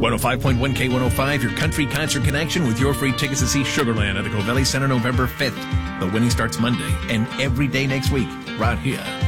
105.1 K105, your country concert connection with your free tickets to see Sugarland at the Covelli Center November 5th. The winning starts Monday and every day next week, right here